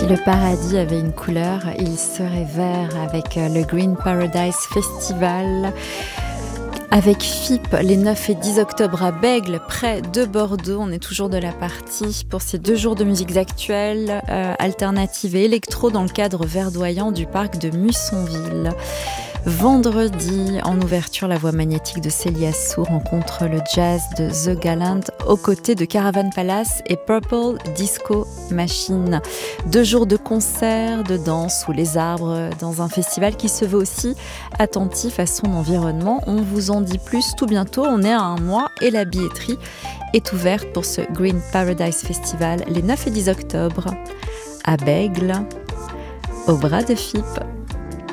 Si le paradis avait une couleur, il serait vert avec le Green Paradise Festival. Avec FIP, les 9 et 10 octobre à Bègles, près de Bordeaux. On est toujours de la partie pour ces 2 jours de musiques actuelles, alternatives et électro dans le cadre verdoyant du parc de Mussonville. Vendredi, en ouverture, la voix magnétique de Célia Sou rencontre le jazz de The Gallant aux côtés de Caravan Palace et Purple Disco Machine. 2 jours de concerts, de danse sous les arbres dans un festival qui se veut aussi attentif à son environnement. On vous en dit plus tout bientôt, on est à 1 mois et la billetterie est ouverte pour ce Green Paradise Festival les 9 et 10 octobre à Bègles, au bras de FIP.